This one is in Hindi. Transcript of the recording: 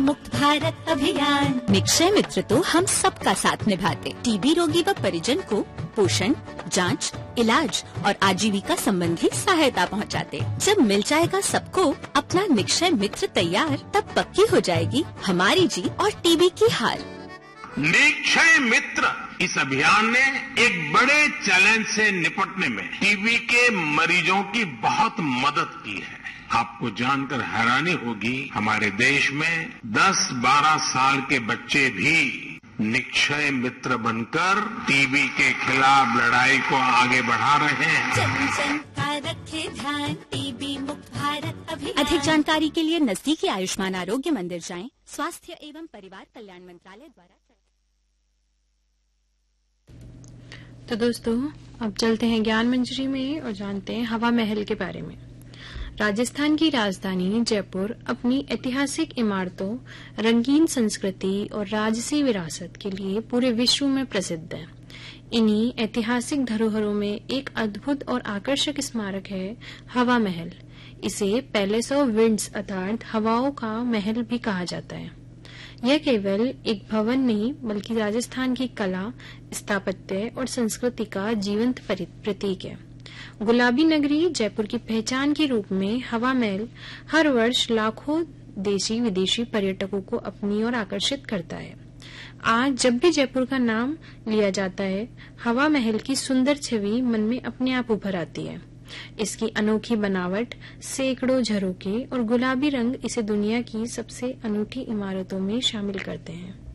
मुक्त भारत अभियान। निक्षय मित्र तो हम सबका साथ निभाते, टीबी रोगी व परिजन को पोषण, जांच, इलाज और आजीविका संबंधी सहायता पहुंचाते। जब मिल जाएगा सबको अपना निक्षय मित्र तैयार, तब पक्की हो जाएगी हमारी जीत और टीबी की हार। निक्षय मित्र इस अभियान ने एक बड़े चैलेंज से निपटने में टीबी के मरीजों की बहुत मदद की है। आपको जानकर हैरानी होगी, हमारे देश में 10-12 साल के बच्चे भी निक्षय मित्र बनकर टीबी के खिलाफ लड़ाई को आगे बढ़ा रहे हैं। जन जन का रखे ध्यान, टीबी मुक्त भारत अभियान। अधिक जानकारी के लिए नजदीकी आयुष्मान आरोग्य मंदिर जाएं। स्वास्थ्य एवं परिवार कल्याण मंत्रालय द्वारा। तो दोस्तों, अब चलते हैं ज्ञान मंजरी में और जानते हैं हवा महल के बारे में। राजस्थान की राजधानी जयपुर अपनी ऐतिहासिक इमारतों, रंगीन संस्कृति और राजसी विरासत के लिए पूरे विश्व में प्रसिद्ध है। इन्हीं ऐतिहासिक धरोहरों में एक अद्भुत और आकर्षक स्मारक है हवा महल। इसे पैलेस ऑफ विंड्स अर्थात हवाओं का महल भी कहा जाता है। यह केवल एक भवन नहीं बल्कि राजस्थान की कला, स्थापत्य और संस्कृति का जीवंत प्रतीक है। गुलाबी नगरी जयपुर की पहचान के रूप में हवा महल हर वर्ष लाखों देशी विदेशी पर्यटकों को अपनी ओर आकर्षित करता है। आज जब भी जयपुर का नाम लिया जाता है, हवा महल की सुंदर छवि मन में अपने आप उभर आती है। इसकी अनोखी बनावट, सैकड़ों झरोखे और गुलाबी रंग इसे दुनिया की सबसे अनूठी इमारतों में शामिल करते हैं।